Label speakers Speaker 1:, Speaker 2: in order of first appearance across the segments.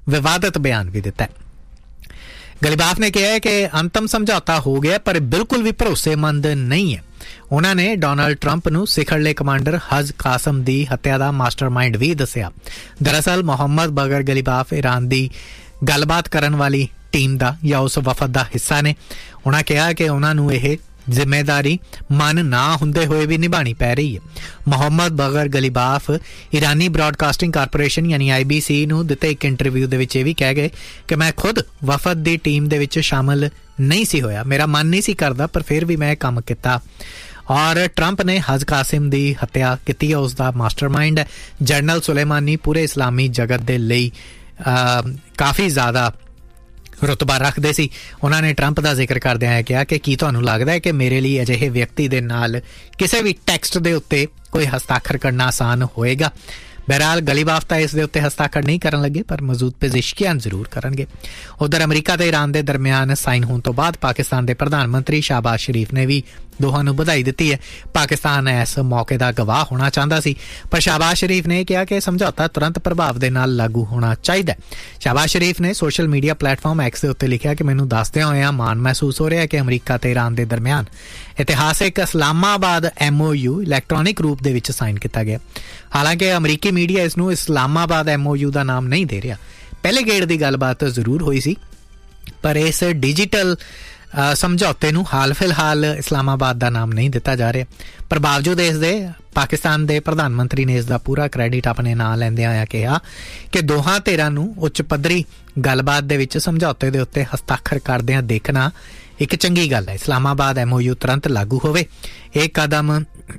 Speaker 1: विवादित बयान भी दिता है। गलीबाफ ने कहा है कि अंतिम समझौता हो गया पर बिल्कुल भी भरोसेमंद नहीं है। उन्होंने डोनाल्ड ट्रंप नूं सिखड़ले कमांडर हज कासम दी हत्या दा मास्टरमाइंड भी दस्सिया। दरअसल मोहम्मद बगर गलीबाफ ईरान दी गलबात करन वाली टीम दा या उस वफद दा हिस्सा ने। उन्होंने कहा कि उन्हां नूं इह जिम्मेदारी मन ना हुंदे होए भी निभानी पै रही है। मोहम्मद बगर गलीबाफ ईरानी ब्रॉडकास्टिंग कारपोरेशन यानी IBC नूं दिते एक इंटरव्यू दे विच इह भी कह गए कि मैं खुद वफद दी टीम दे विच शामिल नहीं सी होया, मेरा मन नहीं सी करदा पर फिर भी मैं काम किता। और ट्रंप ने हज कासिम की हत्या की है, उसका मास्टरमाइंड है। जनरल सुलेमानी पूरे इस्लामी जगत के लिए काफ़ी ज़्यादा रुतबा रखते सी। उन्होंने ट्रंप का जिक्र करदे कहा कि की तुहानूं लगदा है कि मेरे लिए अजिहे व्यक्ति दे नाल किसी भी टैक्सट के उत्ते कोई हस्ताक्षर करना आसान होएगा। बहरहाल गलीबाफ तो इस दे उत्ते हस्ताक्षर नहीं करन लगे पर मौजूद पेशिशकियां जरूर करनगे। उधर अमरीका ते ईरान के दरमियान साइन होने तो बाद पाकिस्तान के प्रधानमंत्री शहबाज शरीफ ने भी दोहां नूं बधाई दी है। पाकिस्तान इस मौके का गवाह होना चाहता सी पर शहबाज शरीफ ने कहा कि समझौता तुरंत प्रभाव के नाल लागू होना चाहिए। शहबाज शरीफ ने सोशल मीडिया प्लेटफॉर्म एक्स के उत्ते लिखा कि मैनूं दसदिआं होइआं माण महसूस हो रहा है कि अमरीका ते ईरान के दरमियान इतिहासिक इस्लामाबाद MOU इलैक्ट्रॉनिक रूप दे विच साइन किया गया। हालांकि अमरीकी मीडिया इसनूं इस्लामाबाद MOU का नाम नहीं दे रहा। पहले गेड़ की गलबात जरूर हुई सी पर इस डिजिटल समझौते नूं हाल फिलहाल इस्लामाबाद का नाम नहीं दिता जा रहा। पर बावजूद इस दे पाकिस्तान के प्रधानमंत्री ने इसका पूरा क्रेडिट अपने नाम लैंदिआं होइआं कहा कि दोहां धिरां नूं उच्च पद्धरी गलबात दे विच समझौते दे उत्ते हस्ताक्षर करदिआं देखना एक चंगी गल है। इस्लामाबाद MOU तुरंत लागू होवे। एक कदम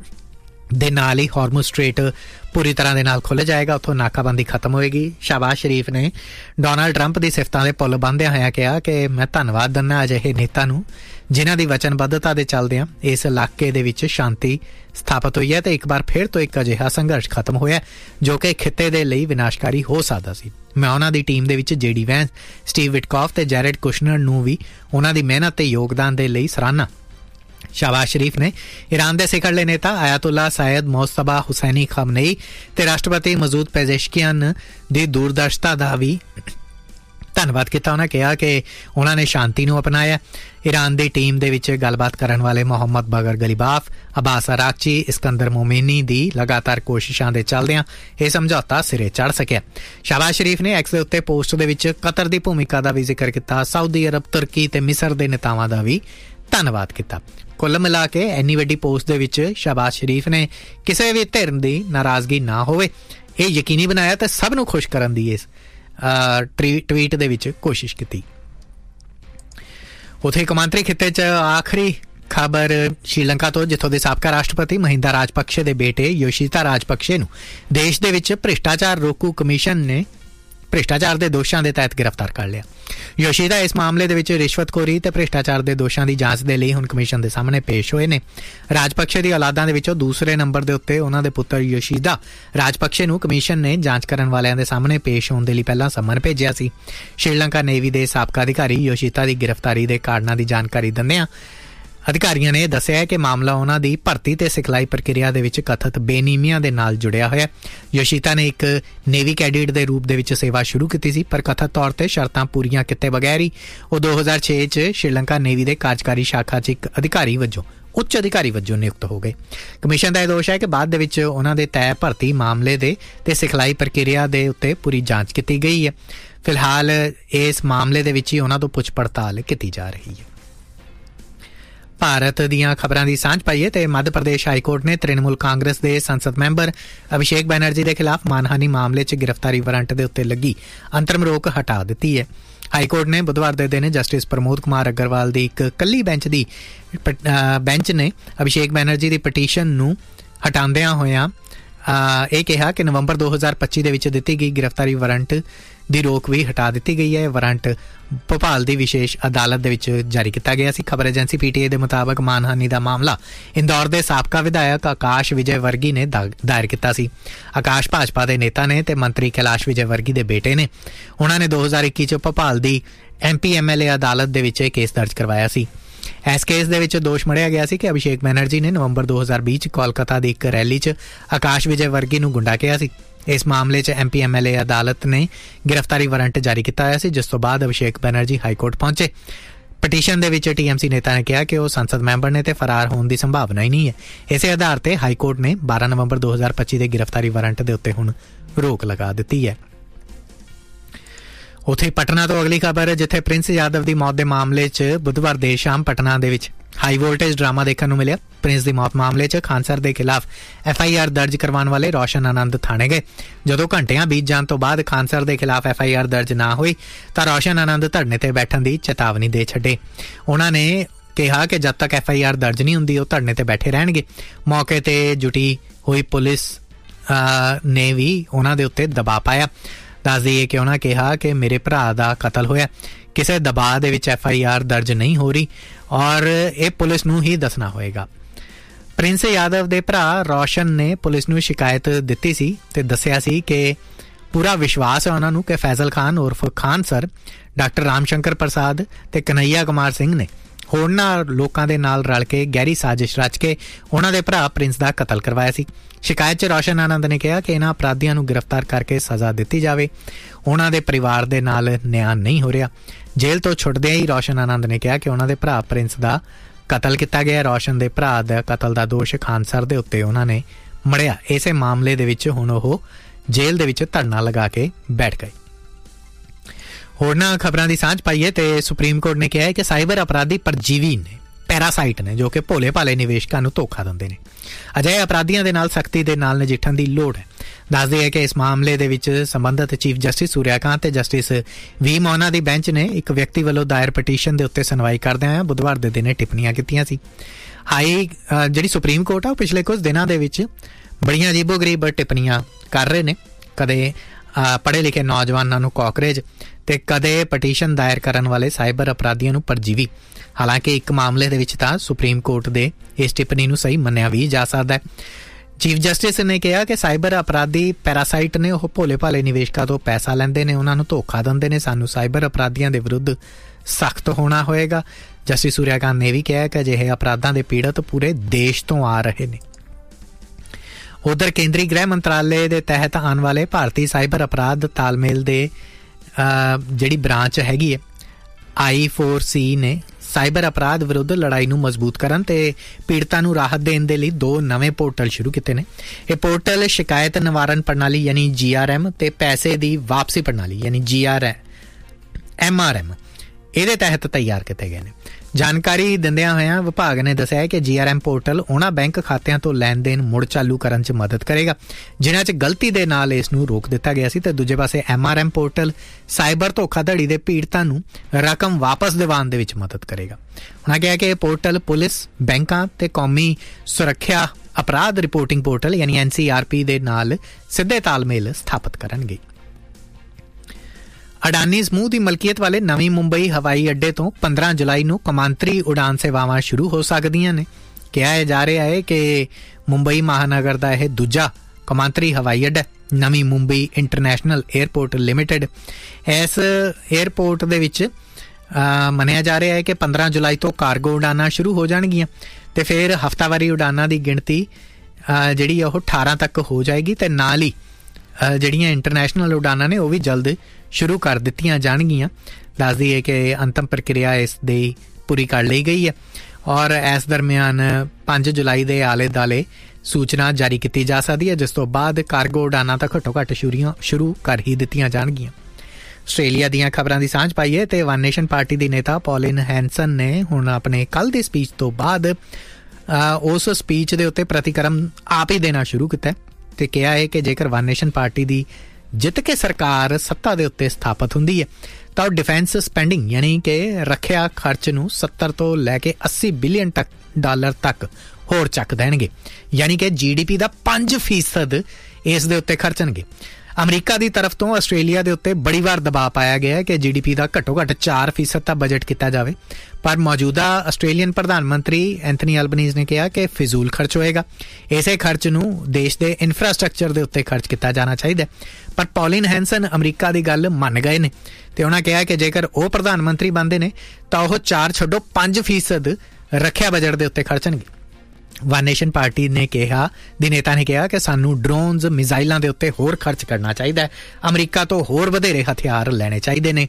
Speaker 1: दे नाल ही हार्मुज़ स्ट्रेट पूरी तरह दे नाल खुल जाएगा, उत्थों नाकाबंदी खत्म होएगी। शहबाज शरीफ ने डोनाल्ड ट्रंप की सिफतां दे पुल बंधदिआं होइआं कहा कि मैं धन्नवाद दिंदा अजिहे नेता नूं जिन्हां दी वचनबद्धता दे चलदिआं इस इलाके दे विच शांति स्थापित हुई है ते एक बार फिर तो एक अजिहा संघर्ष खत्म होया जो कि खित्ते दे लई विनाशकारी हो सकदा सी। मैं उन्हां दी टीम दे विच JD वैंस, स्टीव विटकॉफ ते जैरेड कुशनर नूं भी उन्हां दी मेहनत ते योगदान दे लई सराहना। शहबाज शरीफ ने ईरान के सिखड़ले नेता आयतुल्ला सैयद मोस्तफा हुसैनी खमनेई ते राष्ट्रपति मसूद पेजेशकियान दी दूरदर्शिता का भी धन्नवाद किया। उन्होंने कहा कि उन्होंने शांति नूं अपनाया। ईरान की टीम दे विच गलबात करन वाले मोहम्मद बगर गलीबाफ, अब्बास अरागची, इस्कंदर मोमेनी दी लगातार कोशिशों के चलदिआं यह समझौता सिरे चढ़ सकिया। शहबाज शरीफ ने एक्स दे उत्ते पोस्ट दे विच कतर की भूमिका का भी जिक्र किया। सऊदी अरब, तुर्की ते मिस्र के नेतावां का भी धन्नवाद किया। कुल मिला के इन्नी वड्डी पोस्ट दे विच शहबाज शरीफ ने किसी भी धिर की नाराजगी ना होवे ये यकीनी बनाया तो सब नूं खुश करन दी इस ट्वीट दे विच कोशिश की। उत्थे कौमांतरी खित्ते च आखिरी खबर श्रीलंका तो जिथों के साबका राष्ट्रपति महिंदा राजपक्षे के बेटे योशिता राजपक्षे नूं देश दे विच भ्रिष्टाचार रोकू कमीशन ने भ्रिष्टाचार के दोषों के तहत गिरफ्तार कर लिया। योशिदा इस मामले दे विच रिश्वतखोरी ते भ्रिष्टाचार के दोषों की जांच के लिए हुण कमीशन के सामने पेश होए ने। राजपक्षे की औलादां दे विचों दूसरे नंबर के उत्ते उन्हां दे पुत्र योशिदा राजपक्षे नूं कमीशन ने जांच करन वालियां दे सामने पेश होने लई पहलां समन भेजिया सी। श्रीलंका नेवी के साबका अधिकारी योशिता की गिरफ्तारी के कारणों की जानकारी दिंदिआं अधिकारियों ने दस्सिया है कि मामला उन्हां दी भर्ती ते सिखलाई प्रक्रिया दे विच कथित बेनीमियां दे नाल जुड़िया होया। योशिता ने एक नेवी कैडेट के रूप दे विच सेवा शुरू की सी पर कथित तौर पर शर्तां पूरीआं किते बगैर ही वो 2006 च श्रीलंका नेवी के कार्यकारी शाखा च एक अधिकारी वजों उच्च अधिकारी वजों नियुक्त हो गए। कमीशन का यह दोष है कि बाद दे विच उन्हां दे तय भर्ती मामले दे ते सिखलाई प्रक्रिया दे उत्ते पूरी जांच की गई है। फिलहाल इस मामले दे विच ही उन्हां तों पुछ पड़ताल की जा रही है। भारत दीआं खबरां दी सांझ पाईए ते मध्य प्रदेश हाईकोर्ट ने तृणमूल कांग्रेस के संसद मैंबर अभिषेक बैनर्जी के खिलाफ मानहानि मामले च गिरफ्तारी वारंट के उत्ते लगी अंतरिम रोक हटा दी है। हाईकोर्ट ने बुधवार के दिन जस्टिस प्रमोद कुमार अग्रवाल की एक कली बेंच ने अभिषेक बैनर्जी की पटीशन नूं हटाउंदिआं होइआं यह कहा कि नवंबर 2025 दे विच दित्ती गई गिरफ्तारी वारंट की रोक भी हटा दी गई है। वारंट भोपाल की विशेष अदालत दे विच जारी किया गया सी। खबर एजेंसी PTI के मुताबक मानहानि का मामला इंदौर के साबका विधायक आकाश विजय वर्गी ने दायर किया सी। आकाश भाजपा के नेता ने ते मंत्री कैलाश विजय वर्गी के बेटे ने उन्होंने 2021 च भोपाल की MP MLA अदालत दे विच केस दर्ज करवाया सी। इस केस दे विच दोष मढ़िया गया सी कि अभिषेक बैनर्जी ने नवंबर 2020 कोलकाता की एक रैली च आकाश विजय वर्गी नूं गुंडा किया सी। इस मामले 'ਚ MP MLA अदालत ने गिरफ्तारी वारंट जारी किया होया सी, जिस तो बाद अभिषेक बनर्जी हाईकोर्ट पहुंचे। पटीशन दे विच TMC नेता ने कहा कि वह संसद मैंबर ने ते फरार होने की संभावना ही नहीं है। इस आधार पर हाईकोर्ट ने 12 नवंबर 2025 के गिरफ्तारी वारंट के उत्ते हुण रोक लगा दी है। उत्थे पटना तो अगली खबर, जिथे प्रिंस यादव की मौत के मामले 'ਚ बुधवार देर शाम पटना दे विच हाई वोल्टेज ड्रामा देखने को मिले। प्रिंस की मौत मामले 'ਚ खानसर के खिलाफ FIR दर्ज करवाने वाले रोशन आनंद थाने गए। जदों घंटियां बीत जाने तो बाद खानसर के खिलाफ FIR दर्ज ना हुई तो रोशन आनंद धरने ते बैठण की चेतावनी दे छड्डे। उन्होंने कहा कि जब तक FIR दर्ज नहीं हुंदी वो धरने ते बैठे रहणगे। मौके ते जुटी हुई पुलिस ने भी उन्हां दे उत्ते दबाव पाया। दस दईए कि उन्होंने कहा कि मेरे भरा का कतल होया, किसी दबाव दे विच FIR दर्ज नहीं हो रही और ये पुलिस नूं ही दसना होएगा। प्रिंस यादव के भरा रोशन ने पुलिस नूं शिकायत दित्ती सी ते दस्सिया सी कि पूरा विश्वास है उन्होंने कि फैजल खान उर्फ खान सर, डॉक्टर रामशंकर प्रसाद ते कन्हैया कुमार सिंह ने होरनां लोकां दे नाल रल के गहरी साजिश रच के उन्हां दे भरा प्रिंस का कतल करवाया सी। शिकायत 'ਚ रोशन आनंद ने कहा कि इन्हां अपराधियों नूं गिरफ्तार करके सज़ा दित्ती जावे। उन्हां दे परिवार दे नाल न्याय नहीं हो रहा। जेल तो छुटदे ही रोशन आनंद ने कहा कि उन्हां दे भरा प्रिंस का कतल किया गया। रोशन दे भरा दा कतल का दोष खानसर दे उत्ते उन्होंने मड़िया। इस मामले दे विच हुण ओह जेल दे विच धरना लगा के बैठ गए। होरनां खबरां दी सांझ पाईए ते सुप्रीम कोर्ट ने कहा है कि साइबर अपराधी परजीवी ने, पैरासाइट ने, जो कि भोले भाले निवेशकों को धोखा दिंदे ने। अजिहे अपराधियों के नाल सख्ती दे नाल नजिठण की लोड़ है। दस दिए कि इस मामले दे विच संबंधित चीफ जस्टिस सूर्यकांत ते जस्टिस V मोहना की बेंच ने एक व्यक्ति वालों दायर पटीशन के उत्ते सुनवाई करदे होए बुधवार के दिन टिप्पणियां कीतियां सी। हाई जिहड़ी सुप्रीम कोर्ट आ पिछले कुछ दिनों के विच बड़ियां अजीबो-गरीब टिप्पणियां कर रहे ने। कदे पढ़े लिखे नौजवानों नूं कॉकरेज ते कदे पटीशन दायर करन वाले साइबर अपराधियों नूं परजीवी। हालांकि एक मामले दे विच तां सुप्रीम कोर्ट दे इस टिप्पणी नूं सही मन्निया भी जा सकदा है। चीफ जस्टिस ने कहा कि साइबर अपराधी पैरासाइट ने, वह भोले भाले निवेशकों तो पैसा लैंदे ने, उन्हां नूं धोखा दिंदे ने। सानूं साइबर अपराधियों के विरुद्ध सख्त होना होएगा। जस्टिस सूर्यकांत ने भी कहा कि अजिहे अपराधां दे पीड़ित पूरे देश तो आ रहे ने। उधर केंद्रीय गृह मंत्रालय के तहत आने वाले भारतीय साइबर अपराध तालमेल दे जिहड़ी ब्रांच हैगी है I4C ने साइबर अपराध विरुद्ध लड़ाई नूं मजबूत करन ते पीड़ितां नूं राहत देण दे लई 2 नवे पोर्टल शुरू कीते ने। ये पोर्टल शिकायत निवारण प्रणाली यानी GRM ते पैसे दी वापसी प्रणाली यानी MRM ਇਹਦੇ तहत तैयार किए गए हैं। जानकारी दिंदियां होइयां विभाग ने दस्सिया है कि GRM पोर्टल उन्हां बैंक खातिਆਂ ਤੋਂ ਲੈਣ ਦੇਣ ਮੁੜ ਚਾਲੂ ਕਰਨ 'ਚ ਮਦਦ ਕਰੇਗਾ ਜਿਨ੍ਹਾਂ 'ਚ ਗਲਤੀ ਦੇ ਨਾਲ ਇਸ ਨੂੰ ਰੋਕ ਦਿੱਤਾ ਗਿਆ ਸੀ। ਤੇ ਦੂਜੇ ਪਾਸੇ MRM पोर्टल ਸਾਈਬਰ ਧੋਖਾਧੜੀ ਦੇ ਪੀੜਤਾਂ ਨੂੰ ਰਕਮ ਵਾਪਸ ਦਿਵਾਉਣ ਦੇ ਵਿੱਚ ਮਦਦ ਕਰੇਗਾ। ਉਹਨਾਂ ਕਿਹਾ ਕਿ ਇਹ पोर्टल ਪੁਲਿਸ, ਬੈਂਕਾਂ ਤੇ ਕੌਮੀ ਸੁਰੱਖਿਆ ਅਪਰਾਧ ਰਿਪੋਰਟਿੰਗ पोर्टल यानी NCRP ਦੇ ਨਾਲ ਸਿੱਧੇ ਤਾਲਮੇਲ ਸਥਾਪਿਤ ਕਰਨਗੇ। अडानी समूह की मलकीयत वाले नवी मुंबई हवाई अड्डे तो 15 जुलाई को कमांतरी उड़ान सेवावां शुरू हो सकदियां ने। कहा जा रहा है कि मुंबई महानगर का यह दूजा कमांतरी हवाई अड्डा Navi Mumbai international airport limited. इस एयरपोर्ट दे विच मनिया जा रहा है कि 15 जुलाई तो कार्गो उड़ानां शुरू हो जाणगियां ते फिर हफ्तावारी उड़ानां की गिणती जिहड़ी ओह 18 तक हो जाएगी ते नाल ही ਜਿਹੜੀਆਂ इंटरनेशनल उड़ानां ने वह भी जल्द शुरू कर दित्तियां जाणगियां। दस दईए कि अंतिम प्रक्रिया इस दी पूरी कर ली गई है और इस दरम्यान 5 जुलाई के आले दाले सूचना जारी की जा सकती है, जिस तो बाद कार्गो उड़ानां तां घट्टो घट्ट शुरू कर ही दित्तियां जाणगियां। आस्ट्रेलिया दीयां खबरां दी सांझ पाईए ते वन नेशन पार्टी की नेता पॉलिन हैंसन ने हुण अपने कल की स्पीच तो बाद उस स्पीच के उत्ते प्रतिक्रम आप ही देना शुरू किया ते कहा है कि जेकर वन नेशन पार्टी की जित के सरकार सत्ता के उत्ते स्थापित हुंदी है तो डिफेंस स्पेंडिंग यानी कि रखिया खर्च नूं 70 तो लैके 80 बिलियन डॉलर तक होर चक देणगे, यानी कि GDP का 5% इस दे उत्ते खर्चणगे। अमरीका की तरफ तो आस्ट्रेलिया के उत्ते बड़ी बार दबाव पाया गया है कि GDP का घट्टो घट्ट 4% का बजट किया जाए, पर मौजूदा आस्ट्रेलियन प्रधानमंत्री एंथनी अल्बनीज़ ने कहा कि फिजूल खर्च होएगा। इसे खर्च नूं देश के इंफ्रास्ट्रक्चर के उत्ते खर्च किया जाना चाहिए। पर पॉलिन हैंसन अमरीका की गल मन गए ने ते उन्होंने कहा कि जेकर वो प्रधानमंत्री बनते ने तो वह 4 छड्डो 5% रखिया बजट के उत्ते खर्चणगे। ਵਨ ਨੇਸ਼ਨ ਪਾਰਟੀ ਨੇ ਕਿਹਾ ਦੀ ਨੇਤਾ ਨੇ ਕਿਹਾ ਕਿ ਸਾਨੂੰ ਡਰੋਨਸ ਮਿਜ਼ਾਈਲਾਂ ਦੇ ਉੱਤੇ ਹੋਰ ਖਰਚ ਕਰਨਾ ਚਾਹੀਦਾ, ਅਮਰੀਕਾ ਤੋਂ ਹੋਰ ਵਧੇਰੇ ਹਥਿਆਰ ਲੈਣੇ ਚਾਹੀਦੇ ਨੇ।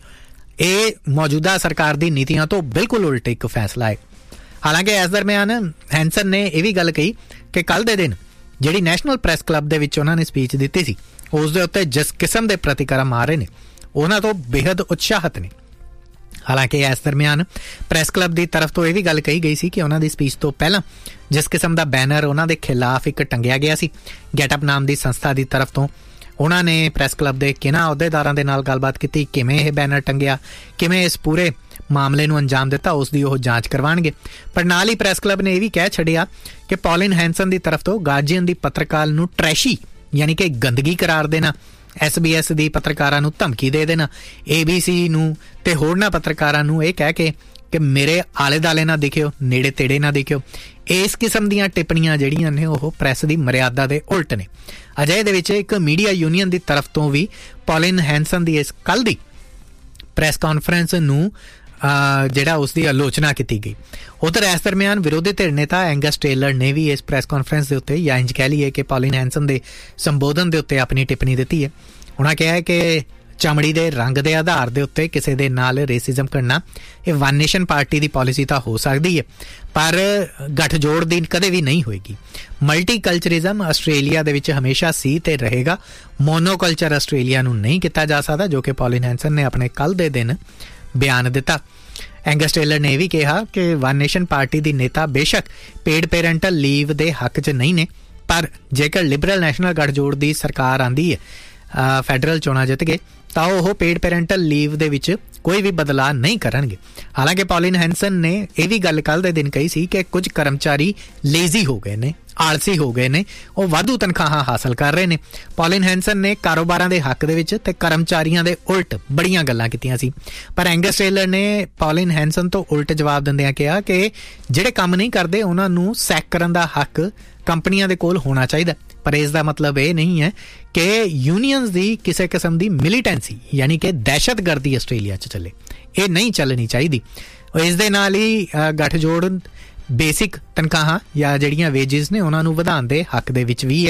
Speaker 1: ਇਹ ਮੌਜੂਦਾ ਸਰਕਾਰ ਦੀ ਨੀਤੀਆਂ ਤੋਂ ਬਿਲਕੁਲ ਉਲਟ ਇੱਕ ਫੈਸਲਾ ਹੈ। ਹਾਲਾਂਕਿ ਇਸ ਦਰਮਿਆਨ ਹੈਂਸਨ ਨੇ ਇਹ ਵੀ ਗੱਲ ਕਹੀ ਕਿ ਕੱਲ੍ਹ ਦੇ ਦਿਨ ਜਿਹੜੀ ਨੈਸ਼ਨਲ ਪ੍ਰੈਸ ਕਲੱਬ ਦੇ ਵਿੱਚ ਉਹਨਾਂ ਨੇ ਸਪੀਚ ਦਿੱਤੀ ਸੀ ਉਸ ਦੇ ਉੱਤੇ ਜਿਸ ਕਿਸਮ ਦੇ ਪ੍ਰਤੀਕਰਮ ਆ ਰਹੇ ਨੇ ਉਹਨਾਂ ਤੋਂ ਬੇਹੱਦ ਉਤਸ਼ਾਹਿਤ ਨੇ। ਹਾਲਾਂਕਿ ਇਸ ਦਰਮਿਆਨ ਪ੍ਰੈਸ ਕਲੱਬ ਦੀ ਤਰਫ ਤੋਂ ਇਹ ਵੀ ਗੱਲ ਕਹੀ ਗਈ ਸੀ ਕਿ ਉਹਨਾਂ ਦੀ ਸਪੀਚ ਤੋਂ ਪਹਿਲਾਂ ਜਿਸ ਕਿਸਮ ਦਾ ਬੈਨਰ ਉਹਨਾਂ ਦੇ ਖਿਲਾਫ ਇੱਕ ਟੰਗਿਆ ਗਿਆ ਸੀ ਗੈਟਅਪ ਨਾਮ ਦੀ ਸੰਸਥਾ ਦੀ ਤਰਫ ਤੋਂ, ਉਹਨਾਂ ਨੇ ਪ੍ਰੈਸ ਕਲੱਬ ਦੇ ਕਿਹਨਾਂ ਅਹੁਦੇਦਾਰਾਂ ਦੇ ਨਾਲ ਗੱਲਬਾਤ ਕੀਤੀ, ਕਿਵੇਂ ਇਹ ਬੈਨਰ ਟੰਗਿਆ, ਕਿਵੇਂ ਇਸ ਪੂਰੇ ਮਾਮਲੇ ਨੂੰ ਅੰਜਾਮ ਦਿੱਤਾ, ਉਸ ਦੀ ਉਹ ਜਾਂਚ ਕਰਵਾਉਣਗੇ। ਪਰ ਨਾਲ ਹੀ ਪ੍ਰੈਸ ਕਲੱਬ ਨੇ ਇਹ ਵੀ ਕਹਿ ਛੱਡਿਆ ਕਿ ਪੌਲਿਨ ਹੈਂਸਨ ਦੀ ਤਰਫ ਤੋਂ ਗਾਰਜੀਅਨ ਦੀ ਪੱਤਰਕਾਰ ਨੂੰ ਟਰੈਸ਼ੀ ਯਾਨੀ ਕਿ ਗੰਦਗੀ ਕਰਾਰ ਦੇਣਾ, SBS ਦੀ ਪੱਤਰਕਾਰਾਂ ਨੂੰ ਧਮਕੀ ਦੇ ਦੇਣਾ, ABC ਨੂੰ ਤੇ ਹੋਰਨਾਂ ਪੱਤਰਕਾਰਾਂ ਨੂੰ ਇਹ ਕਹਿ ਕੇ ਕਿ ਮੇਰੇ ਆਲੇ ਦੁਆਲੇ ਨਾ ਦਿਖਿਓ, ਨੇੜੇ ਤੇੜੇ ਨਾ ਦਿਖਿਓ, ਇਸ ਕਿਸਮ ਦੀਆਂ ਟਿੱਪਣੀਆਂ ਜਿਹੜੀਆਂ ਨੇ ਉਹ ਪ੍ਰੈਸ ਦੀ ਮਰਿਆਦਾ ਦੇ ਉਲਟ ਨੇ। ਅਜਿਹੇ ਦੇ ਵਿੱਚ ਇੱਕ ਮੀਡੀਆ ਯੂਨੀਅਨ ਦੀ ਤਰਫ ਤੋਂ ਵੀ ਪੌਲਿਨ ਹੈਂਸਨ ਦੀ ਇਸ ਕੱਲ੍ਹ ਦੀ ਪ੍ਰੈਸ ਕਾਨਫਰੰਸ ਨੂੰ ਜਿਹੜਾ ਉਸ ਦੀ ਆਲੋਚਨਾ ਕੀਤੀ ਗਈ। ਉਧਰ ਇਸ ਦਰਮਿਆਨ ਵਿਰੋਧੀ ਧਿਰ ਨੇਤਾ ਐਂਗਸ ਟੇਲਰ ਨੇ ਵੀ ਇਸ ਪ੍ਰੈਸ ਕਾਨਫਰੰਸ ਦੇ ਉੱਤੇ ਜਾਂ ਇੰਝ ਕਹਿ ਲਈਏ ਕਿ ਪੌਲਿਨ ਹੈਂਸਨ ਦੇ ਸੰਬੋਧਨ ਦੇ ਉੱਤੇ ਆਪਣੀ ਟਿੱਪਣੀ ਦਿੱਤੀ ਹੈ। ਉਹਨਾਂ ਕਿਹਾ ਹੈ ਕਿ ਚਮੜੀ ਦੇ ਰੰਗ ਦੇ ਆਧਾਰ ਦੇ ਉੱਤੇ ਕਿਸੇ ਦੇ ਨਾਲ ਰੇਸਿਜ਼ਮ ਕਰਨਾ ਇਹ ਵਨ ਨੇਸ਼ਨ ਪਾਰਟੀ ਦੀ ਪਾਲਿਸੀ ਤਾਂ ਹੋ ਸਕਦੀ ਹੈ ਪਰ ਗੱਠਜੋੜ ਦੀ ਕਦੇ ਵੀ ਨਹੀਂ ਹੋਏਗੀ। ਮਲਟੀਕਲਚਰਿਜ਼ਮ ਆਸਟ੍ਰੇਲੀਆ ਦੇ ਵਿੱਚ ਹਮੇਸ਼ਾ ਸੀ ਤੇ ਰਹੇਗਾ, ਮੋਨੋਕਲਚਰ ਆਸਟ੍ਰੇਲੀਆ ਨੂੰ ਨਹੀਂ ਕੀਤਾ ਜਾ ਸਕਦਾ, ਜੋ ਕਿ ਪੌਲਿਨ ਹੈਂਸਨ ਨੇ ਆਪਣੇ ਕੱਲ੍ਹ ਦੇ ਦਿਨ ਬਿਆਨ ਦਿੱਤਾ। ਐਂਗਸ ਟੇਲਰ ਨੇ ਇਹ ਵੀ ਕਿਹਾ ਕਿ ਵਨ ਨੇਸ਼ਨ ਪਾਰਟੀ ਦੀ ਨੇਤਾ ਬੇਸ਼ੱਕ ਪੇਡ ਪੇਰੈਂਟਲ ਲੀਵ ਦੇ ਹੱਕ 'ਚ ਨਹੀਂ ਨੇ, ਪਰ ਜੇਕਰ ਲਿਬਰਲ ਨੈਸ਼ਨਲ ਗੱਠਜੋੜ ਦੀ ਸਰਕਾਰ ਆਂਦੀ ਹੈ, ਫੈਡਰਲ ਚੋਣਾਂ ਜਿੱਤ ਗਏ, ਤਾਂ ਉਹ ਪੇਡ ਪੇਰੈਂਟਲ ਲੀਵ ਦੇ ਵਿੱਚ ਕੋਈ ਵੀ ਬਦਲਾਅ ਨਹੀਂ ਕਰਨਗੇ। ਹਾਲਾਂਕਿ ਪੌਲਿਨ ਹੈਂਸਨ ਨੇ ਇਹ ਵੀ ਗੱਲ ਕੱਲ੍ਹ ਦੇ ਦਿਨ ਕਹੀ ਸੀ ਕਿ ਕੁਝ ਕਰਮਚਾਰੀ ਲੇਜ਼ੀ ਹੋ ਗਏ ਨੇ, ਆਲਸੀ ਹੋ ਗਏ ਨੇ, ਉਹ ਵਾਧੂ ਤਨਖਾਹਾਂ ਹਾਸਲ ਕਰ ਰਹੇ ਨੇ। ਪੌਲਿਨ ਹੈਂਸਨ ਨੇ ਕਾਰੋਬਾਰਾਂ ਦੇ ਹੱਕ ਦੇ ਵਿੱਚ ਤੇ ਕਰਮਚਾਰੀਆਂ ਦੇ ਉਲਟ ਬੜੀਆਂ ਗੱਲਾਂ ਕੀਤੀਆਂ ਸੀ, ਪਰ ਐਂਗਸ ਟੇਲਰ ਨੇ ਪੌਲਿਨ ਹੈਂਸਨ ਤੋਂ ਉਲਟ ਜਵਾਬ ਦਿੰਦਿਆਂ ਕਿਹਾ ਕਿ ਜਿਹੜੇ ਕੰਮ ਨਹੀਂ ਕਰਦੇ ਉਹਨਾਂ ਨੂੰ ਸੈਕ ਕਰਨ ਦਾ ਹੱਕ ਕੰਪਨੀਆਂ ਦੇ ਕੋਲ ਹੋਣਾ ਚਾਹੀਦਾ। ਪਰ ਇਸ ਦਾ ਮਤਲਬ ਇਹ ਨਹੀਂ ਹੈ ਕਿ ਯੂਨੀਅਨਸ ਦੀ ਕਿਸੇ ਕਿਸਮ ਦੀ ਮਿਲੀਟੈਂਸੀ ਯਾਨੀ ਕਿ ਦਹਿਸ਼ਤਗਰਦੀ ਆਸਟ੍ਰੇਲੀਆ 'ਚ ਚੱਲੇ, ਇਹ ਨਹੀਂ ਚੱਲਣੀ ਚਾਹੀਦੀ। ਇਸ ਦੇ ਨਾਲ ਹੀ ਗੱਠਜੋੜ ਬੇਸਿਕ ਤਨਖਾਹਾਂ ਜਾਂ ਜਿਹੜੀਆਂ ਵੇਜਿਸ ਨੇ ਉਹਨਾਂ ਨੂੰ ਵਧਾਉਣ ਦੇ ਹੱਕ ਦੇ ਵਿੱਚ ਵੀ ਹੈ।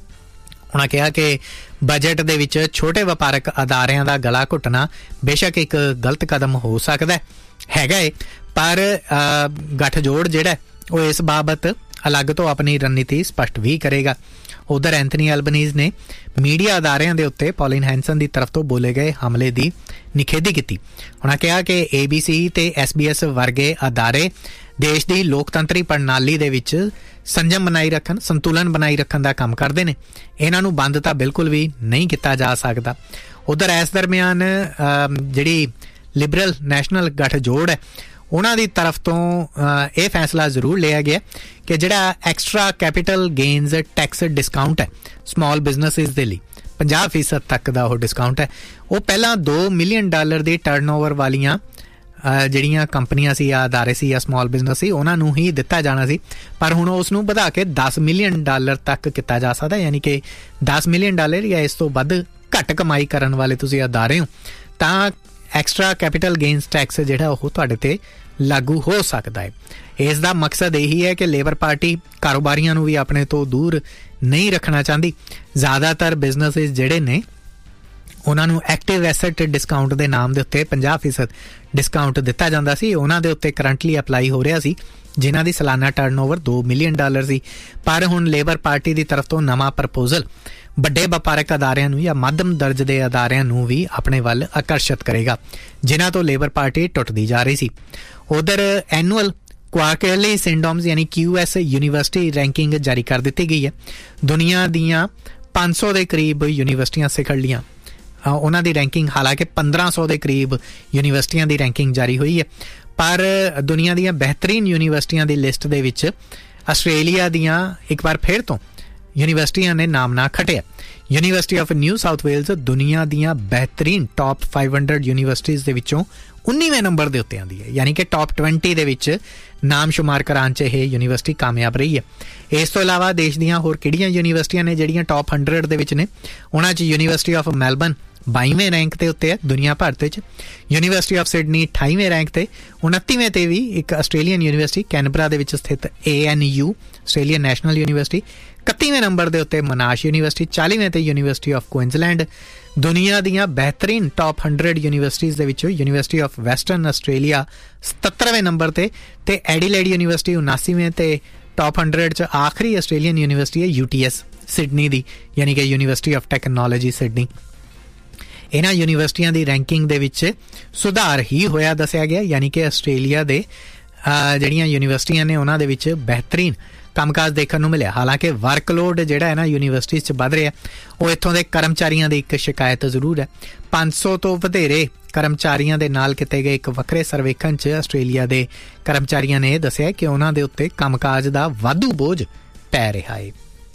Speaker 1: ਉਹਨਾਂ ਕਿਹਾ ਕਿ ਬਜਟ ਦੇ ਵਿੱਚ ਛੋਟੇ ਵਪਾਰਕ ਅਦਾਰਿਆਂ ਦਾ ਗਲਾ ਘੁੱਟਣਾ ਬੇਸ਼ੱਕ ਇੱਕ ਗਲਤ ਕਦਮ ਹੋ ਸਕਦਾ ਹੈਗਾ ਏ, ਪਰ ਗੱਠਜੋੜ ਜਿਹੜਾ ਉਹ ਇਸ ਬਾਬਤ ਅਲੱਗ ਤੋਂ ਆਪਣੀ ਰਣਨੀਤੀ ਸਪਸ਼ਟ ਵੀ ਕਰੇਗਾ। ਉਧਰ ਐਂਥਨੀ ਐਲਬਨੀਜ਼ ਨੇ ਮੀਡੀਆ ਅਦਾਰਿਆਂ ਦੇ ਉੱਤੇ ਪੌਲਿਨ ਹੈਂਸਨ ਦੀ ਤਰਫ ਤੋਂ ਬੋਲੇ ਗਏ ਹਮਲੇ ਦੀ ਨਿਖੇਧੀ ਕੀਤੀ। ਉਹਨਾਂ ਕਿਹਾ ਕਿ ABC ਤੇ SBS ਵਰਗੇ ਅਦਾਰੇ ਦੇਸ਼ ਦੀ ਲੋਕਤੰਤਰੀ ਪ੍ਰਣਾਲੀ ਦੇ ਵਿੱਚ ਸੰਜਮ ਬਣਾਈ ਰੱਖਣ, ਸੰਤੁਲਨ ਬਣਾਈ ਰੱਖਣ ਦਾ ਕੰਮ ਕਰਦੇ ਨੇ, ਇਹਨਾਂ ਨੂੰ ਬੰਦ ਤਾਂ ਬਿਲਕੁਲ ਵੀ ਨਹੀਂ ਕੀਤਾ ਜਾ ਸਕਦਾ। ਉਧਰ ਇਸ ਦਰਮਿਆਨ ਜਿਹੜੀ ਲਿਬਰਲ ਨੈਸ਼ਨਲ ਗੱਠਜੋੜ ਹੈ ਉਹਨਾਂ ਦੀ ਤਰਫ ਤੋਂ ਇਹ ਫੈਸਲਾ ਜ਼ਰੂਰ ਲਿਆ ਗਿਆ ਕਿ ਜਿਹੜਾ extra capital gains tax discount ਹੈ ਸਮਾਲ ਬਿਜ਼ਨਸਿਸ ਦੇ ਲਈ 50% ਤੱਕ ਦਾ ਉਹ ਡਿਸਕਾਊਂਟ ਹੈ, ਉਹ ਪਹਿਲਾਂ $2 ਮਿਲੀਅਨ ਦੀ ਟਰਨਓਵਰ ਵਾਲੀਆਂ ਜਿਹੜੀਆਂ ਕੰਪਨੀਆਂ ਸੀ ਜਾਂ ਅਦਾਰੇ ਸੀ ਜਾਂ ਸਮਾਲ ਬਿਜ਼ਨਸ ਸੀ ਉਹਨਾਂ ਨੂੰ ਹੀ ਦਿੱਤਾ ਜਾਣਾ ਸੀ, ਪਰ ਹੁਣ ਉਸ ਨੂੰ ਵਧਾ ਕੇ $10 ਮਿਲੀਅਨ ਤੱਕ ਕੀਤਾ ਜਾ ਸਕਦਾ। ਯਾਨੀ ਕਿ $10 ਮਿਲੀਅਨ ਜਾਂ ਇਸ ਤੋਂ ਵੱਧ ਘੱਟ ਕਮਾਈ ਕਰਨ ਵਾਲੇ ਤੁਸੀਂ ਅਦਾਰੇ ਹੋ ਤਾਂ ਐਕਸਟਰਾ ਕੈਪੀਟਲ ਗੇਨਸ ਟੈਕਸ ਜਿਹੜਾ ਉਹ ਤੁਹਾਡੇ ਤੇ ਲਾਗੂ ਹੋ ਸਕਦਾ ਹੈ। ਇਸ ਦਾ ਮਕਸਦ ਇਹੀ ਹੈ ਕਿ ਲੇਬਰ ਪਾਰਟੀ ਕਾਰੋਬਾਰੀਆਂ ਨੂੰ ਵੀ ਆਪਣੇ ਤੋਂ ਦੂਰ ਨਹੀਂ ਰੱਖਣਾ ਚਾਹੁੰਦੀ। ਜ਼ਿਆਦਾਤਰ ਬਿਜ਼ਨਸਿਸ ਜਿਹੜੇ ਨੇ ਉਹਨਾਂ ਨੂੰ ਐਕਟਿਵ ਐਸੈਟ ਡਿਸਕਾਊਂਟ ਦੇ ਨਾਮ ਦੇ ਉੱਤੇ 50% ਡਿਸਕਾਊਂਟ ਦਿੱਤਾ ਜਾਂਦਾ ਸੀ, ਉਹਨਾਂ ਦੇ ਉੱਤੇ ਕਰੰਟਲੀ ਅਪਲਾਈ ਹੋ ਰਿਹਾ ਸੀ ਜਿਨ੍ਹਾਂ ਦੀ ਸਾਲਾਨਾ ਟਰਨਓਵਰ $2 ਮਿਲੀਅਨ ਸੀ। ਪਰ ਹੁਣ ਲੇਬਰ ਪਾਰਟੀ ਦੀ ਤਰਫ ਤੋਂ ਨਵਾਂ ਪ੍ਰਪੋਜ਼ਲ ਵੱਡੇ ਵਪਾਰਕ ਅਦਾਰਿਆਂ ਨੂੰ ਜਾਂ ਮੱਧਮ ਦਰਜ ਦੇ ਅਦਾਰਿਆਂ ਨੂੰ ਵੀ ਆਪਣੇ ਵੱਲ ਆਕਰਸ਼ਿਤ ਕਰੇਗਾ ਜਿਨ੍ਹਾਂ ਤੋਂ ਲੇਬਰ ਪਾਰਟੀ ਟੁੱਟਦੀ ਜਾ ਰਹੀ ਸੀ। ਉਧਰ ਐਨੂਅਲ ਕੁਆਰਟਰਲੀ ਸਿੰਡਰੋਮਸ ਯਾਨੀ QS ਯੂਨੀਵਰਸਿਟੀ ਰੈਂਕਿੰਗ ਜਾਰੀ ਕਰ ਦਿੱਤੀ ਗਈ ਹੈ। ਦੁਨੀਆ ਦੀਆਂ 500 ਦੇ ਕਰੀਬ ਯੂਨੀਵਰਸਿਟੀਆਂ ਸਿਖਰ ਲੀਆਂ ਉਹਨਾਂ ਦੀ ਰੈਂਕਿੰਗ, ਹਾਲਾਂਕਿ 1500 ਦੇ ਕਰੀਬ ਯੂਨੀਵਰਸਿਟੀਆਂ ਦੀ ਰੈਂਕਿੰਗ ਜਾਰੀ ਹੋਈ ਹੈ, ਪਰ ਦੁਨੀਆ ਦੀਆਂ ਬਿਹਤਰੀਨ ਯੂਨੀਵਰਸਿਟੀਆਂ ਦੀ ਲਿਸਟ ਦੇ ਵਿੱਚ ਆਸਟ੍ਰੇਲੀਆ ਦੀਆਂ ਇੱਕ ਵਾਰ ਫਿਰ ਤੋਂ ਯੂਨੀਵਰਸਿਟੀਆਂ ਨੇ ਨਾਮ ਨਾ ਖਟਿਆ। University of new south Wales ਦੁਨੀਆ ਦੀਆਂ ਬਿਹਤਰੀਨ ਟੌਪ 500 ਯੂਨੀਵਰਸਿਟੀਜ਼ ਦੇ ਵਿੱਚੋਂ 19ਵੇਂ ਨੰਬਰ ਦੇ ਉੱਤੇ ਆਉਂਦੀ ਹੈ, ਯਾਨੀ ਕਿ ਟੌਪ 20 ਦੇ ਵਿੱਚ ਨਾਮ ਸ਼ੁਮਾਰ ਕਰਾਉਣ 'ਚ ਇਹ ਯੂਨੀਵਰਸਿਟੀ ਕਾਮਯਾਬ ਰਹੀ ਹੈ। ਇਸ ਤੋਂ ਇਲਾਵਾ ਦੇਸ਼ ਦੀਆਂ ਹੋਰ ਕਿਹੜੀਆਂ ਯੂਨੀਵਰਸਿਟੀਆਂ ਨੇ ਜਿਹੜੀਆਂ ਟੌਪ 100 ਦੇ ਵਿੱਚ ਨੇ? ਉਹਨਾਂ 'ਚ ਯੂਨੀਵਰਸਿਟੀ ਆਫ ਮੈਲਬਨ 22वें रैंक ते उत्ते है दुनिया भर ते। यूनीवर्सिटी ऑफ सिडनी 28वें रैंक ते। 29वें ते भी एक आस्ट्रेलियन यूनीवर्सिटी कैनबरा दे विच स्थित ANU Australian national university. 31वें number दे उत्ते मोनाश यूनीवर्सिटी। 40वें ते यूनीवर्सिटी ऑफ क्वींसलैंड। दुनिया दीयां बेहतरीन टॉप 100 यूनीवर्सिटीज़ दे विचों university of western Australia 77वें number ते एडिलेड यूनीवर्सिटी 79वें ते टॉप 100 च आखिरी आस्ट्रेलियन यूनीवर्सिटी है UTS सिडनी दी, यानी कि यूनीवर्सिटी ऑफ टैक्नोलॉजी सिडनी। इन्हां यूनीवर्सिटियां दी रैंकिंग दे विच सुधार ही होया दस्सिया गया, यानी कि आस्ट्रेलिया दे ਜਿਹੜੀਆਂ यूनीवर्सिटियां ने उन्हां दे विच बेहतरीन ਕੰਮਕਾਜ ਦੇਖਣ ਨੂੰ ਮਿਲਿਆ। ਹਾਲਾਂਕਿ ਵਰਕਲੋਡ ਜਿਹੜਾ ਹੈ ਨਾ ਯੂਨੀਵਰਸਿਟੀ 'ਚ ਵੱਧ ਰਿਹਾ, ਉਹ ਇੱਥੋਂ ਦੇ ਕਰਮਚਾਰੀਆਂ ਦੀ ਇੱਕ ਸ਼ਿਕਾਇਤ ਜ਼ਰੂਰ ਹੈ। 500 ਤੋਂ ਵਧੇਰੇ ਕਰਮਚਾਰੀਆਂ ਦੇ ਨਾਲ ਕੀਤੇ ਗਏ ਇੱਕ ਵੱਖਰੇ ਸਰਵੇਖਣ 'ਚ ਆਸਟ੍ਰੇਲੀਆ ਦੇ ਕਰਮਚਾਰੀਆਂ ਨੇ ਇਹ ਦੱਸਿਆ ਕਿ ਉਹਨਾਂ ਦੇ ਉੱਤੇ ਕੰਮਕਾਜ ਦਾ ਵਾਧੂ ਬੋਝ ਪੈ ਰਿਹਾ ਹੈ।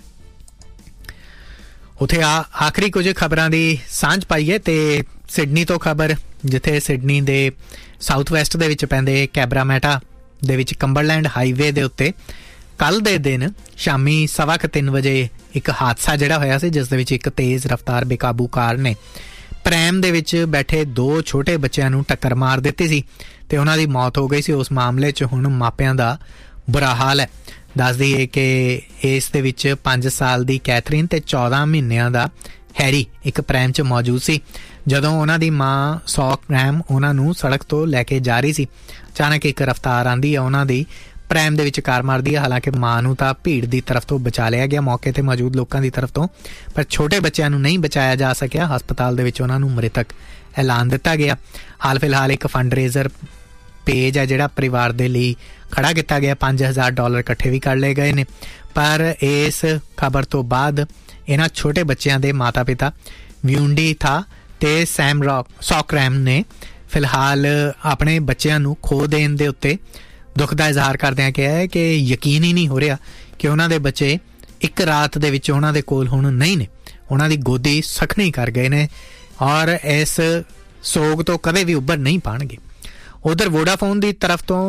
Speaker 1: ਉੱਥੇ ਆਖਰੀ ਕੁਝ ਖਬਰਾਂ ਦੀ ਸਾਂਝ ਪਾਈਏ ਤੇ ਸਿਡਨੀ ਤੋਂ ਖਬਰ, ਜਿੱਥੇ ਸਿਡਨੀ ਦੇ ਸਾਊਥ ਵੈਸਟ ਦੇ ਵਿੱਚ ਪੈਂਦੇ ਕੈਬਰਾਮੈਟਾ ਦੇ ਵਿੱਚ ਕੰਬਰਲੈਂਡ ਹਾਈਵੇ ਦੇ ਉੱਤੇ ਕੱਲ ਦੇ ਦਿਨ ਸ਼ਾਮੀ 3:15 ਵਜੇ ਇੱਕ ਹਾਦਸਾ ਜਿਹੜਾ ਹੋਇਆ ਸੀ, ਜਿਸ ਦੇ ਵਿੱਚ ਇੱਕ ਤੇਜ਼ ਰਫ਼ਤਾਰ ਬੇਕਾਬੂ ਕਾਰ ਨੇ ਪ੍ਰੈਮ ਦੇ ਵਿੱਚ ਬੈਠੇ 2 ਛੋਟੇ ਬੱਚਿਆਂ ਨੂੰ ਟੱਕਰ ਮਾਰ ਦਿੱਤੀ ਸੀ ਤੇ ਉਹਨਾਂ ਦੀ ਮੌਤ ਹੋ ਗਈ ਸੀ। ਉਸ ਮਾਮਲੇ 'ਚ ਹੁਣ ਮਾਪਿਆਂ ਦਾ ਬੁਰਾ ਹਾਲ ਹੈ। ਦੱਸ ਦਈਏ ਕਿ ਇਸ ਦੇ ਵਿੱਚ 5 ਸਾਲ ਦੀ ਕੈਥਰੀਨ ਤੇ 14 ਮਹੀਨਿਆਂ ਦਾ ਹੈਰੀ ਇੱਕ ਪ੍ਰੈਮ 'ਚ ਮੌਜੂਦ ਸੀ। ਜਦੋਂ ਉਹਨਾਂ ਦੀ ਮਾਂ ਸੌਕਰੈਮ ਉਹਨਾਂ ਨੂੰ ਸੜਕ ਤੋਂ ਲੈ ਕੇ ਜਾ ਰਹੀ ਸੀ, ਅਚਾਨਕ ਇੱਕ ਰਫ਼ਤਾਰ ਆਉਂਦੀ ਹੈ, ਉਹਨਾਂ ਦੀ ਪ੍ਰੈਮ ਦੇ ਵਿੱਚ ਕਾਰ ਮਾਰਦੀ ਹੈ। ਹਾਲਾਂਕਿ ਮਾਂ ਨੂੰ ਤਾਂ ਭੀੜ ਦੀ ਤਰਫ ਤੋਂ ਬਚਾ ਲਿਆ ਗਿਆ, ਮੌਕੇ 'ਤੇ ਮੌਜੂਦ ਲੋਕਾਂ ਦੀ ਤਰਫ ਤੋਂ, ਪਰ ਛੋਟੇ ਬੱਚਿਆਂ ਨੂੰ ਨਹੀਂ ਬਚਾਇਆ ਜਾ ਸਕਿਆ। ਹਸਪਤਾਲ ਦੇ ਵਿੱਚ ਉਹਨਾਂ ਨੂੰ ਮ੍ਰਿਤਕ ਐਲਾਨ ਦਿੱਤਾ ਗਿਆ। ਹਾਲ ਫਿਲਹਾਲ ਇੱਕ ਫੰਡਰੇਜ਼ਰ ਪੇਜ ਹੈ ਜਿਹੜਾ ਪਰਿਵਾਰ ਦੇ ਲਈ ਖੜਾ ਕੀਤਾ ਗਿਆ। $5000 ਇਕੱਠੇ ਵੀ ਕਰ ਲਏ ਗਏ ਨੇ। ਪਰ ਇਸ ਖਬਰ ਤੋਂ ਬਾਅਦ ਇਹਨਾਂ ਛੋਟੇ ਬੱਚਿਆਂ ਦੇ ਮਾਤਾ ਪਿਤਾ ਵਿਉਂਡੀ ਥਾ ਤੇ ਸੈਮ ਸੌਕਰੈਮ ਨੇ ਫਿਲਹਾਲ ਆਪਣੇ ਬੱਚਿਆਂ ਨੂੰ ਖੋ ਦੇਣ ਦੇ ਉੱਤੇ ਦੁੱਖ ਦਾ ਇਜ਼ਹਾਰ ਕਰਦਿਆਂ ਕਿਹਾ ਹੈ ਕਿ ਯਕੀਨ ਹੀ ਨਹੀਂ ਹੋ ਰਿਹਾ ਕਿ ਉਹਨਾਂ ਦੇ ਬੱਚੇ ਇੱਕ ਰਾਤ ਦੇ ਵਿੱਚ ਉਹਨਾਂ ਦੇ ਕੋਲ ਹੁਣ ਨਹੀਂ ਨੇ। ਉਹਨਾਂ ਦੀ ਗੋਦੀ ਸਖਣੀ ਕਰ ਗਏ ਨੇ ਔਰ ਇਸ ਸੋਗ ਤੋਂ ਕਦੇ ਵੀ ਉੱਭਰ ਨਹੀਂ ਪਾਉਣਗੇ। ਉਧਰ ਵੋਡਾਫੋਨ ਦੀ ਤਰਫ ਤੋਂ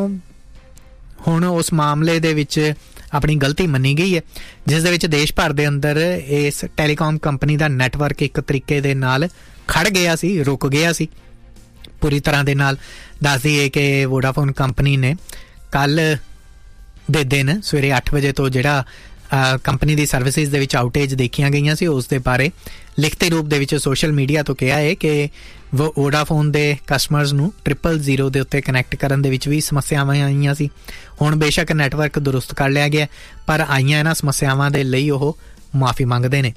Speaker 1: ਹੁਣ ਉਸ ਮਾਮਲੇ ਦੇ ਵਿੱਚ ਆਪਣੀ ਗਲਤੀ ਮੰਨੀ ਗਈ ਹੈ, ਜਿਸ ਦੇ ਵਿੱਚ ਦੇਸ਼ ਭਰ ਦੇ ਅੰਦਰ ਇਸ ਟੈਲੀਕਾਮ ਕੰਪਨੀ ਦਾ ਨੈਟਵਰਕ ਇੱਕ ਤਰੀਕੇ ਦੇ ਨਾਲ ਖੜ ਗਿਆ ਸੀ, ਰੁਕ ਗਿਆ ਸੀ ਪੂਰੀ ਤਰ੍ਹਾਂ ਦੇ ਨਾਲ। ਦੱਸ ਦਈਏ ਕਿ ਵੋਡਾਫੋਨ ਕੰਪਨੀ ਨੇ ਕੱਲ ਦੇ ਦਿਨ ਸਵੇਰੇ 8 ਵਜੇ ਤੋਂ ਜਿਹੜਾ ਕੰਪਨੀ ਦੀ ਸਰਵਿਸਿਜ਼ ਦੇ ਵਿੱਚ ਆਊਟੇਜ ਦੇਖੀਆਂ ਗਈਆਂ ਸੀ, ਉਸ ਦੇ ਬਾਰੇ ਲਿਖਤੀ ਰੂਪ ਦੇ ਵਿੱਚ ਸੋਸ਼ਲ ਮੀਡੀਆ ਤੋਂ ਕਿਹਾ ਹੈ ਕਿ ਵੋਡਾਫੋਨ ਦੇ ਕਸਟਮਰਸ ਨੂੰ 000 ਦੇ ਉੱਤੇ ਕਨੈਕਟ ਕਰਨ ਦੇ ਵਿੱਚ ਵੀ ਸਮੱਸਿਆਵਾਂ ਆਈਆਂ ਸੀ। ਹੁਣ ਬੇਸ਼ੱਕ ਨੈਟਵਰਕ ਦੁਰਸਤ ਕਰ ਲਿਆ ਗਿਆ, ਪਰ ਆਈਆਂ ਇਹਨਾਂ ਸਮੱਸਿਆਵਾਂ ਦੇ ਲਈ ਉਹ ਮੁਆਫੀ ਮੰਗਦੇ ਨੇ।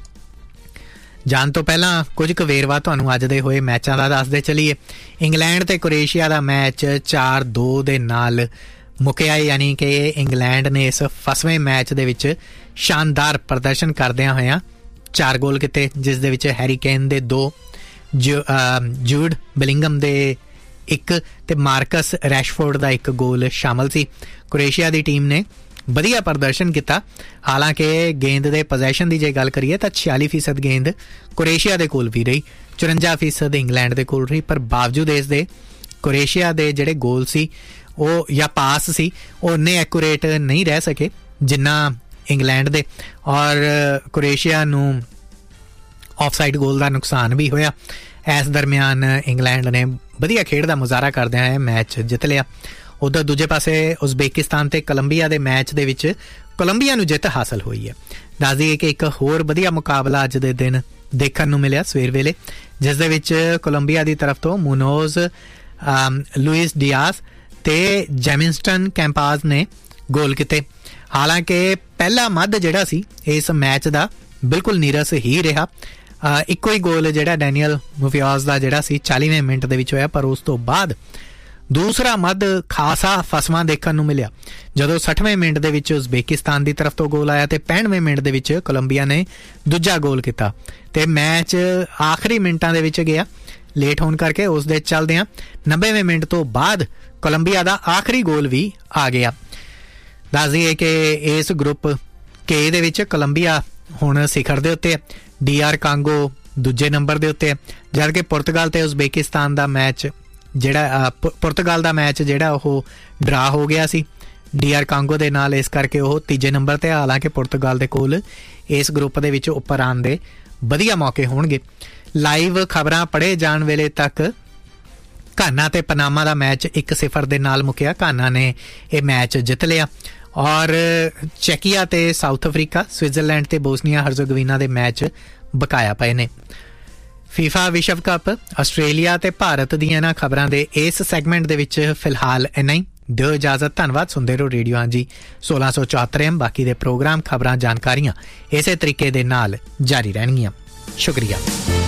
Speaker 1: ਜਾਣ ਤੋਂ ਪਹਿਲਾਂ ਕੁਝ ਕੁ ਵੇਰਵਾ ਤੁਹਾਨੂੰ ਅੱਜ ਦੇ ਹੋਏ ਮੈਚਾਂ ਦਾ ਦੱਸਦੇ ਚਲੀਏ। ਇੰਗਲੈਂਡ ਤੇ ਕ੍ਰੋਏਸ਼ੀਆ ਦਾ ਮੈਚ 4-2 ਦੇ ਨਾਲ ਮੁੱਕਿਆ, ਯਾਨੀ ਕਿ ਇੰਗਲੈਂਡ ਨੇ ਇਸ 5ਵੇਂ ਮੈਚ ਦੇ ਵਿੱਚ ਸ਼ਾਨਦਾਰ ਪ੍ਰਦਰਸ਼ਨ ਕਰਦਿਆਂ ਹੋਇਆਂ 4 ਗੋਲ ਕੀਤੇ, ਜਿਸ ਦੇ ਵਿੱਚ ਹੈਰੀ ਕੇਨ ਦੇ 2, ਜੂਡ ਬਿਲਿੰਗਮ ਦੇ 1 ਤੇ ਮਾਰਕਸ ਰੈਸ਼ਫੋਰਡ ਦਾ 1 ਗੋਲ ਸ਼ਾਮਲ ਸੀ। ਕ੍ਰੋਏਸ਼ੀਆ ਦੀ ਟੀਮ ਨੇ ਵਧੀਆ ਪ੍ਰਦਰਸ਼ਨ ਕੀਤਾ। ਹਾਲਾਂਕਿ ਗੇਂਦ ਦੇ ਪੋਜੈਸ਼ਨ ਦੀ ਜੇ ਗੱਲ ਕਰੀਏ ਤਾਂ 46% ਗੇਂਦ ਕ੍ਰੋਏਸ਼ੀਆ ਦੇ ਕੋਲ ਵੀ ਰਹੀ, 54% ਇੰਗਲੈਂਡ ਦੇ ਕੋਲ ਰਹੀ, ਪਰ ਬਾਵਜੂਦ ਇਸ ਦੇ ਕ੍ਰੋਏਸ਼ੀਆ ਦੇ ਜਿਹੜੇ ਗੋਲ ਸੀ ਉਹ ਜਾਂ ਪਾਸ ਸੀ ਉਹ ਇੰਨੇ ਐਕੂਰੇਟ ਨਹੀਂ ਰਹਿ ਸਕੇ ਜਿੰਨਾ ਇੰਗਲੈਂਡ ਦੇ, ਔਰ ਕ੍ਰੋਏਸ਼ੀਆ ਨੂੰ ਆਫਸਾਈਡ ਗੋਲ ਦਾ ਨੁਕਸਾਨ ਵੀ ਹੋਇਆ। ਇਸ ਦਰਮਿਆਨ ਇੰਗਲੈਂਡ ਨੇ ਵਧੀਆ ਖੇਡ ਦਾ ਮੁਜ਼ਾਹਰਾ ਕਰਦਿਆਂ ਇਹ ਮੈਚ ਜਿੱਤ ਲਿਆ। ਉੱਧਰ ਦੂਜੇ ਪਾਸੇ ਉਜ਼ਬੇਕਿਸਤਾਨ ਤੇ ਕੋਲੰਬੀਆ ਦੇ ਮੈਚ ਦੇ ਵਿੱਚ ਕੋਲੰਬੀਆ ਨੂੰ ਜਿੱਤ ਹਾਸਲ ਹੋਈ ਹੈ। ਦੱਸ ਦਈਏ ਕਿ ਇੱਕ ਹੋਰ ਵਧੀਆ ਮੁਕਾਬਲਾ ਅੱਜ ਦੇ ਦਿਨ ਦੇਖਣ ਨੂੰ ਮਿਲਿਆ ਸਵੇਰ ਵੇਲੇ, ਜਿਸ ਦੇ ਵਿੱਚ ਕੋਲੰਬੀਆ ਦੀ ਤਰਫ ਤੋਂ ਮੁਨੋਜ਼, ਲੂਇਸ ਡਿਆਸ ਤੇ ਜੈਮਿਨਸਟਨ ਕੈਂਪਾਜ਼ ਨੇ ਗੋਲ ਕੀਤੇ। ਹਾਲਾਂਕਿ ਪਹਿਲਾ ਮੱਧ ਜਿਹੜਾ ਸੀ ਇਸ ਮੈਚ ਦਾ ਬਿਲਕੁਲ ਨੀਰਸ ਹੀ ਰਿਹਾ। ਇੱਕੋ ਹੀ ਗੋਲ ਜਿਹੜਾ ਡੈਨੀਅਲ ਮੁਫਿਆਜ਼ ਦਾ ਜਿਹੜਾ ਸੀ 40ਵੇਂ ਮਿੰਟ ਦੇ ਵਿੱਚ ਹੋਇਆ, ਪਰ ਉਸ ਤੋਂ ਬਾਅਦ ਦੂਸਰਾ ਮੱਧ ਖਾਸਾ ਫਸਵਾਂ ਦੇਖਣ ਨੂੰ ਮਿਲਿਆ, ਜਦੋਂ 60ਵੇਂ ਮਿੰਟ ਦੇ ਵਿੱਚ ਉਜ਼ਬੇਕਿਸਤਾਨ ਦੀ ਤਰਫ ਤੋਂ ਗੋਲ ਆਇਆ ਤੇ 65ਵੇਂ ਮਿੰਟ ਦੇ ਵਿੱਚ ਕੋਲੰਬੀਆ ਨੇ ਦੂਜਾ ਗੋਲ ਕੀਤਾ ਤੇ ਮੈਚ ਆਖਰੀ ਮਿੰਟਾਂ ਦੇ ਵਿੱਚ ਗਿਆ। ਲੇਟ ਹੋਣ ਕਰਕੇ ਉਸ ਦੇ ਚੱਲਦਿਆਂ 90ਵੇਂ ਮਿੰਟ ਤੋਂ ਬਾਅਦ ਕੋਲੰਬੀਆ ਦਾ ਆਖਰੀ ਗੋਲ ਵੀ ਆ ਗਿਆ। ਦੱਸ ਦਈਏ ਕਿ ਇਸ ਗਰੁੱਪ ਕੇ ਦੇ ਵਿੱਚ ਕੋਲੰਬੀਆ ਹੁਣ ਸਿਖਰ ਦੇ ਉੱਤੇ ਹੈ, DR ਕਾਂਗੋ ਦੂਜੇ ਨੰਬਰ ਦੇ ਉੱਤੇ ਹੈ, ਜਦ ਕਿ ਪੁਰਤਗਾਲ ਤੇ ਉਜ਼ਬੇਕਿਸਤਾਨ ਦਾ ਮੈਚ ਜਿਹੜਾ ਪੁਰਤਗਾਲ ਦਾ ਮੈਚ ਜਿਹੜਾ ਉਹ ਡਰਾ ਹੋ ਗਿਆ ਸੀ DR ਕਾਂਗੋ ਦੇ ਨਾਲ, ਇਸ ਕਰਕੇ ਉਹ ਤੀਜੇ ਨੰਬਰ ਤੇ। ਹਾਲਾਂਕਿ ਪੁਰਤਗਾਲ ਦੇ ਕੋਲ ਇਸ ਗਰੁੱਪ ਦੇ ਵਿੱਚ ਉੱਪਰ ਆਉਣ ਦੇ ਵਧੀਆ ਮੌਕੇ ਹੋਣਗੇ, ਲਾਈਵ ਖਬਰਾਂ ਪੜ੍ਹੇ ਜਾਣ ਵੇਲੇ ਤੱਕ ਘਾਨਾ ਤੇ ਪਨਾਮਾ ਦਾ ਮੈਚ 1-0 ਦੇ ਨਾਲ ਮੁੱਕਿਆ। ਘਾਨਾ ਨੇ ਇਹ ਮੈਚ ਜਿੱਤ ਲਿਆ ਔਰ ਚੈਕੀਆ ਤੇ ਸਾਊਥ ਅਫਰੀਕਾ, ਸਵਿਟਜ਼ਰਲੈਂਡ ਤੇ ਬੋਸਨੀਆ ਹਰਜ਼ੋਗੋਵੀਨਾ ਦੇ ਮੈਚ ਬਕਾਇਆ ਪਏ ਨੇ। ਫੀਫਾ ਵਿਸ਼ਵ ਕੱਪ, ਆਸਟ੍ਰੇਲੀਆ ਤੇ ਭਾਰਤ ਦੀਆਂ ਇਹਨਾਂ ਖਬਰਾਂ ਦੇ ਇਸ ਸੈਗਮੈਂਟ ਦੇ ਵਿੱਚ ਫਿਲਹਾਲ ਇੰਨਾ ਹੀ। ਦਿਓ ਇਜਾਜ਼ਤ। ਧੰਨਵਾਦ। ਸੁਣਦੇ ਰਹੋ ਰੇਡੀਓ ਹਾਂਜੀ 1674 AM। ਬਾਕੀ ਦੇ ਪ੍ਰੋਗਰਾਮ, ਖਬਰਾਂ, ਜਾਣਕਾਰੀਆਂ ਇਸੇ ਤਰੀਕੇ ਦੇ ਨਾਲ ਜਾਰੀ ਰਹਿਣਗੀਆਂ। ਸ਼ੁਕਰੀਆ।